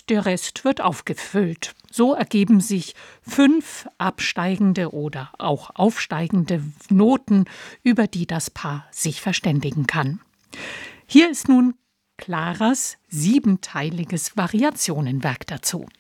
und der Rest wird aufgefüllt. So ergeben sich 5 absteigende oder auch aufsteigende Noten, über die das Paar sich verständigen kann. Hier ist nun Claras 7-teiliges Variationenwerk dazu.